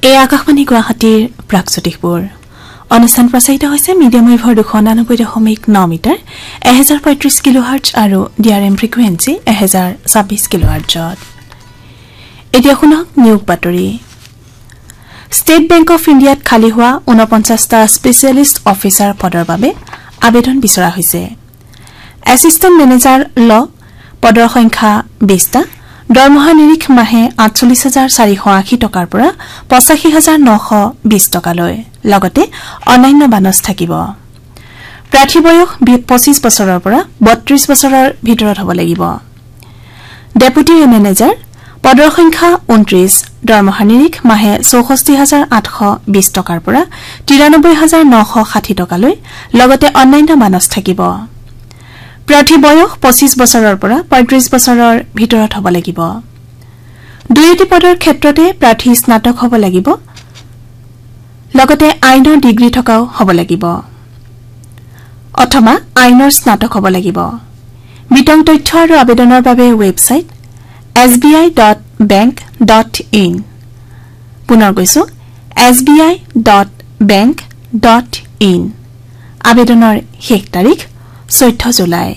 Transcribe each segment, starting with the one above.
এই আকাশবাণী গুৱাহাটীৰ প্ৰাকজ্যোতিষপুৰ অনুষ্ঠান প্ৰচাৰিত হৈছে মিডিয়াম ৱেভৰ 299.9 মিটাৰ 1035 কিলোহাৰ্টজ আৰু ডিআৰএম ফ্ৰিকুৱেন্সি 1026 কিলোহাৰ্টজত। এতিয়া শুনক নিয়োগ বাতৰি। ষ্টেট বেংক অফ ইণ্ডিয়াত খালী হোৱা 49টা স্পেচিয়েলিষ্ট অফিচাৰ পদৰ বাবে আবেদন বিচৰা হৈছে। এছিষ্টেণ্ট মেনেজাৰ ল পদৰ সংখ্যা 20টা, দৰমহা নিৰিখ মাহে 48,480 টকাৰ পৰা 85,920 টকালৈ, লগতে অন্যান্য বানচ থাকিব। প্ৰাৰ্থী বয়স 25 বছৰৰ পৰা 32 বছৰৰ ভিতৰত হ'ব লাগিব। ডেপুটি মেনেজাৰ পদৰ সংখ্যা 29, দৰমহা নিৰিখ মাহে 64,820 টকাৰ পৰা 93,960 টকালৈ, লগতে অন্যান্য বানচ থাকিব। প্ৰাৰ্থী বয়স 25 বছৰৰ পৰা 35 বছৰৰ ভিতৰত হ'ব লাগিব। দুয়োটি পদৰ ক্ষেত্ৰতে প্ৰাৰ্থী স্নাতক হ'ব লাগিব, লগতে আইনৰ ডিগ্ৰী থকাও হ'ব লাগিব অথবা আইনৰ স্নাতক হ'ব লাগিব। বিতং তথ্য আৰু আবেদনৰ বাবে ৱেবছাইট sbi.bank.in। পুনৰ কৈছো sbi.bank.in। আবেদনৰ শেষ তাৰিখ 14 জুলাই।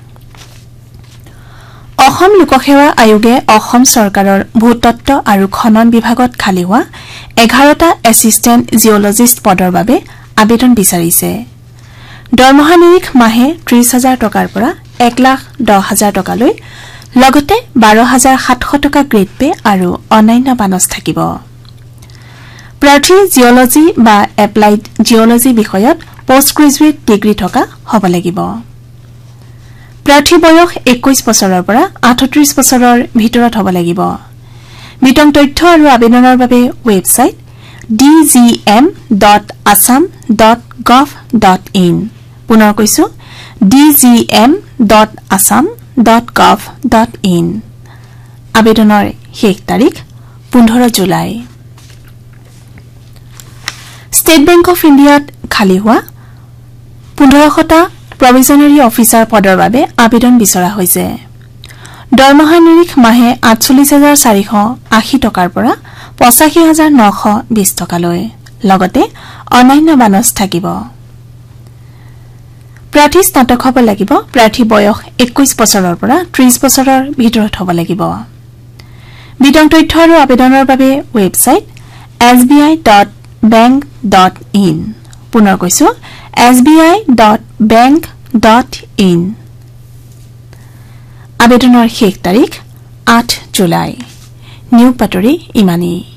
অসম লোকসেৱা আয়োগে অসম চৰকাৰৰ ভূতত্ব আৰু খনন বিভাগত খালী হোৱা 11টা এছিষ্টেণ্ট জিঅলজিষ্ট পদৰ বাবে আবেদন বিচাৰিছে। দৰমহা নিৰিখ মাহে 30,000 টকাৰ পৰা 1,10,000 টকালৈ, লগতে 12,700 টকা গ্ৰেড পে আৰু অন্যান্য বানচ থাকিব। প্ৰাৰ্থী জিঅলজি বা এপ্লাইড জিঅলজি বিষয়ত পোষ্ট গ্ৰেজুৱেট ডিগ্ৰী থকা হ'ব লাগিব। প্ৰাৰ্থী বয়স 21 বছৰৰ পৰা 38 বছৰৰ ভিতৰত হ'ব লাগিব। বিতং তথ্য আৰু আবেদনৰ বাবে ৱেবছাইট dgm.assam.gov.in। পুনৰ কৈছো dgm.assam.gov.in। আবেদনৰ শেষ তাৰিখ 15 জুলাই। ষ্টেট বেংক অফ ইণ্ডিয়াত খালী হোৱা 1500টা প্ৰভিজনাৰী অফিচাৰ পদৰ বাবে আবেদন বিচৰা হৈছে। দৰমহা নিৰিখ মাহে 48,480 টকাৰ পৰা 85,920 টকালৈ, লগতে অন্যান্য বানচ থাকিব। প্ৰাৰ্থী স্নাতক হ'ব লাগিব। প্ৰাৰ্থী বয়স 21 বছৰৰ পৰা 30 বছৰৰ ভিতৰত হ'ব লাগিব। বিতং তথ্য আৰু আবেদনৰ বাবে ৱেবছাইট sbi.bank.in। পুনৰ কৈছো sbi.bank.in। আবেদনৰ শেষ তাৰিখ 8 জুলাই। নিয়োগ বাতৰি ইমানেই।